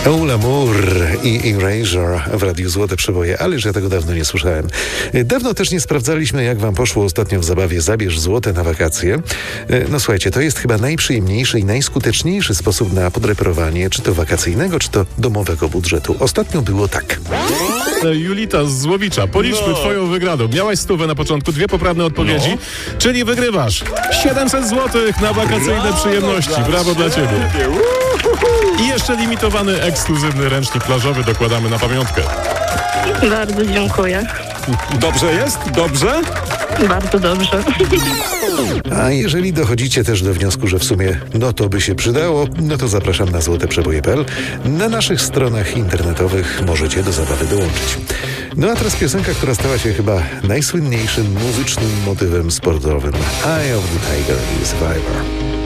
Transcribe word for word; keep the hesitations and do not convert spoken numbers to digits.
Oh L'amour i Erasure w Radiu Złote Przeboje, ależ ja tego dawno nie słyszałem. Dawno też nie sprawdzaliśmy, jak wam poszło ostatnio w zabawie Zabierz Złote na wakacje. No słuchajcie, to jest chyba najprzyjemniejszy i najskuteczniejszy sposób na podreperowanie, czy to wakacyjnego, czy to domowego budżetu. Ostatnio było tak. Julita z Złowicza, policzmy no. twoją wygraną. Miałaś stówę na początku, dwie poprawne odpowiedzi, no. czyli wygrywasz siedemset złotych na wakacyjne Brawo przyjemności. Dla Brawo dla ciebie. I jeszcze limitowany, ekskluzywny ręcznik plażowy dokładamy na pamiątkę. Bardzo dziękuję. Dobrze jest? Dobrze? Bardzo dobrze. A jeżeli dochodzicie też do wniosku, że w sumie no to by się przydało, no to zapraszam na złote przeboje kropka p l. Na naszych stronach internetowych możecie do zabawy dołączyć. No a teraz piosenka, która stała się chyba najsłynniejszym muzycznym motywem sportowym. Eye of the Tiger i Survivor.